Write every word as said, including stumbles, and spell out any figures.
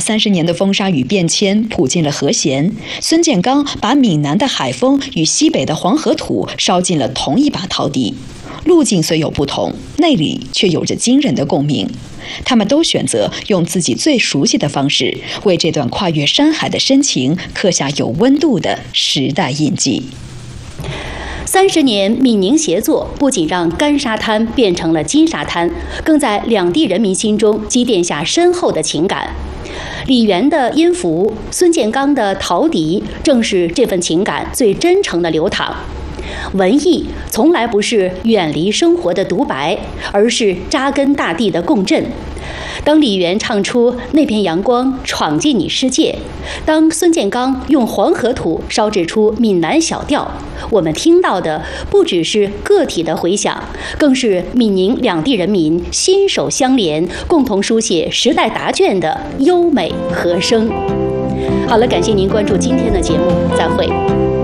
三十年的风沙与变迁谱进了和弦，孙建刚把闽南的海风与西北的黄河土烧进了同一把陶笛。路径虽有不同，内里却有着惊人的共鸣。他们都选择用自己最熟悉的方式，为这段跨越山海的深情刻下有温度的时代印记。 三十年闽宁协作，不仅让干沙滩变成了金沙滩，更在两地人民心中积淀下深厚的情感。李源的音符，孙建刚的陶笛，正是这份情感最真诚的流淌。文艺从来不是远离生活的独白，而是扎根大地的共振。当李源唱出那片阳光闯进你世界，当孙建刚用黄河土烧制出闽南小调，我们听到的不只是个体的回响，更是闽宁两地人民心手相连，共同书写时代答卷的优美和声。好了，感谢您关注今天的节目，再会。